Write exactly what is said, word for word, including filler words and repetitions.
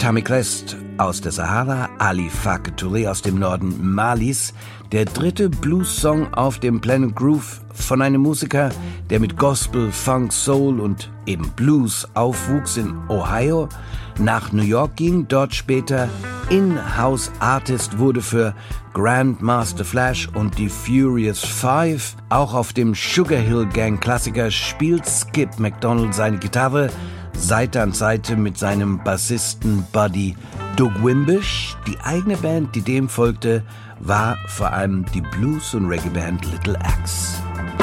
Tammy Crest aus der Sahara, Ali Farka Touré aus dem Norden Malis. Der dritte Blues-Song auf dem Planet Groove von einem Musiker, der mit Gospel, Funk, Soul und eben Blues aufwuchs in Ohio, nach New York ging, dort später In-House Artist wurde für Grandmaster Flash und die Furious Five. Auch auf dem Sugar Hill Gang Klassiker spielt Skip McDonald seine Gitarre Seite an Seite mit seinem Bassisten Buddy Doug Wimbish. Die eigene Band, die dem folgte, war vor allem die Blues- und Reggae-Band Little Axe.